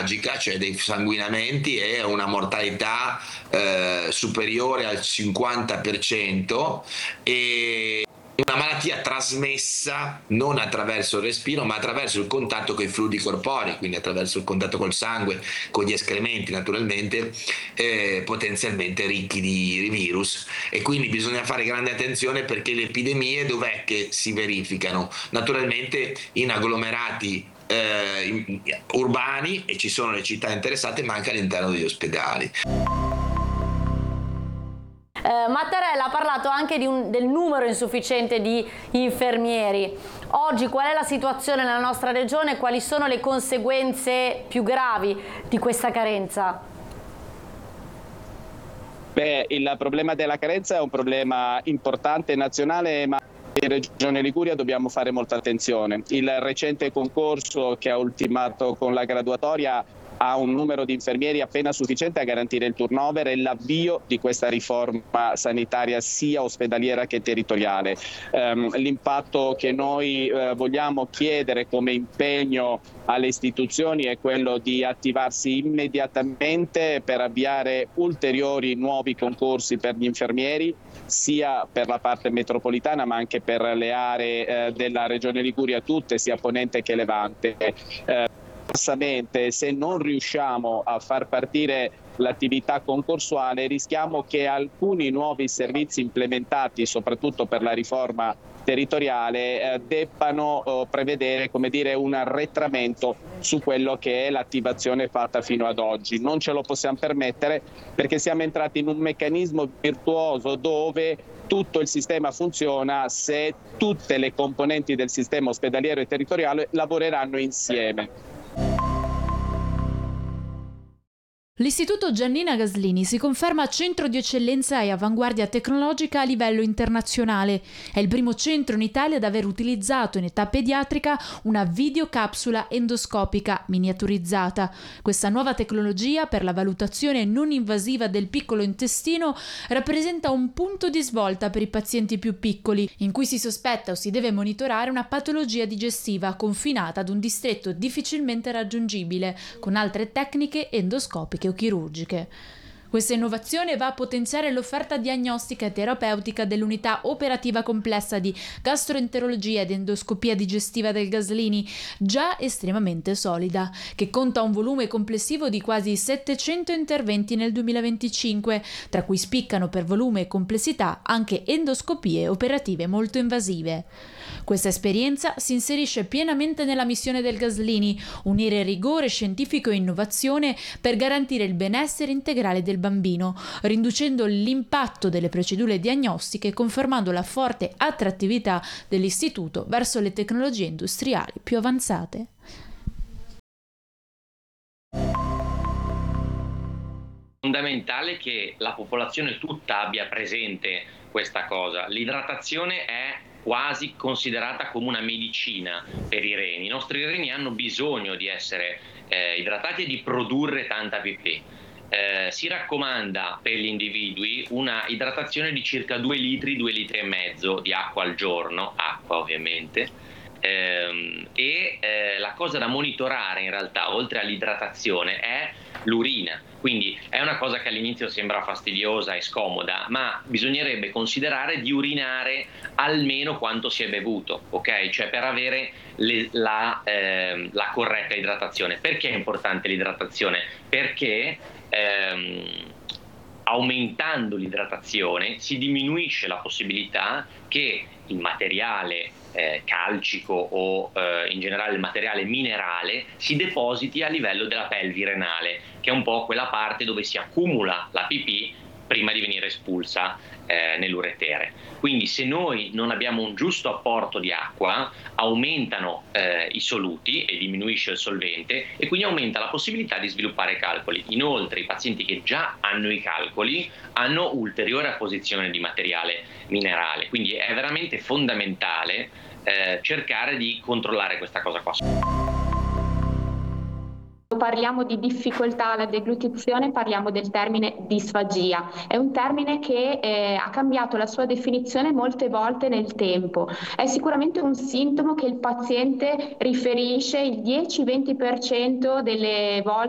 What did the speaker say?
emorragica, cioè dei sanguinamenti, e una mortalità superiore al 50%, e una malattia trasmessa non attraverso il respiro ma attraverso il contatto con i fluidi corporei, quindi attraverso il contatto col sangue, con gli escrementi naturalmente, potenzialmente ricchi di virus. E quindi bisogna fare grande attenzione, perché le epidemie dov'è che si verificano? Naturalmente in agglomerati urbani, e ci sono le città interessate, ma anche all'interno degli ospedali. Mattarella ha parlato anche del numero insufficiente di infermieri. Oggi qual è la situazione nella nostra regione? Quali sono le conseguenze più gravi di questa carenza? Beh, il problema della carenza è un problema importante nazionale, ma in Regione Liguria dobbiamo fare molta attenzione. Il recente concorso che ha ultimato con la graduatoria ha un numero di infermieri appena sufficiente a garantire il turnover e l'avvio di questa riforma sanitaria sia ospedaliera che territoriale. L'impatto che noi vogliamo chiedere come impegno alle istituzioni è quello di attivarsi immediatamente per avviare ulteriori nuovi concorsi per gli infermieri, sia per la parte metropolitana ma anche per le aree della Regione Liguria tutte, sia Ponente che Levante. Se non riusciamo a far partire l'attività concorsuale, rischiamo che alcuni nuovi servizi implementati, soprattutto per la riforma territoriale, debbano prevedere, come dire, un arretramento su quello che è l'attivazione fatta fino ad oggi. Non ce lo possiamo permettere, perché siamo entrati in un meccanismo virtuoso dove tutto il sistema funziona se tutte le componenti del sistema ospedaliero e territoriale lavoreranno insieme. L'Istituto Giannina Gaslini si conferma centro di eccellenza e avanguardia tecnologica a livello internazionale. È il primo centro in Italia ad aver utilizzato in età pediatrica una videocapsula endoscopica miniaturizzata. Questa nuova tecnologia per la valutazione non invasiva del piccolo intestino rappresenta un punto di svolta per i pazienti più piccoli, in cui si sospetta o si deve monitorare una patologia digestiva confinata ad un distretto difficilmente raggiungibile, con altre tecniche endoscopiche o chirurgiche. Questa innovazione va a potenziare l'offerta diagnostica e terapeutica dell'unità operativa complessa di gastroenterologia ed endoscopia digestiva del Gaslini, già estremamente solida, che conta un volume complessivo di quasi 700 interventi nel 2025, tra cui spiccano per volume e complessità anche endoscopie operative molto invasive. Questa esperienza si inserisce pienamente nella missione del Gaslini: unire rigore scientifico e innovazione per garantire il benessere integrale del bambino, riducendo l'impatto delle procedure diagnostiche e confermando la forte attrattività dell'istituto verso le tecnologie industriali più avanzate. Fondamentale che la popolazione tutta abbia presente questa cosa. L'idratazione è quasi considerata come una medicina per i reni. I nostri reni hanno bisogno di essere idratati e di produrre tanta pipì. Si raccomanda per gli individui una idratazione di circa 2 litri, 2 litri e mezzo di acqua al giorno, acqua ovviamente, la cosa da monitorare in realtà, oltre all'idratazione, è l'urina. Quindi è una cosa che all'inizio sembra fastidiosa e scomoda, ma bisognerebbe considerare di urinare almeno quanto si è bevuto, ok? Cioè per avere la corretta idratazione. Perché è importante l'idratazione? Perché aumentando l'idratazione si diminuisce la possibilità che il materiale calcico o in generale il materiale minerale si depositi a livello della pelvi renale, che è un po' quella parte dove si accumula la pipì prima di venire espulsa nell'uretere. Quindi se noi non abbiamo un giusto apporto di acqua, aumentano i soluti e diminuisce il solvente, e quindi aumenta la possibilità di sviluppare calcoli. Inoltre i pazienti che già hanno i calcoli hanno ulteriore apposizione di materiale minerale, quindi è veramente fondamentale cercare di controllare questa cosa qua. Parliamo di difficoltà alla deglutizione, parliamo del termine disfagia. È un termine che ha cambiato la sua definizione molte volte nel tempo. È sicuramente un sintomo che il paziente riferisce il 10-20% delle volte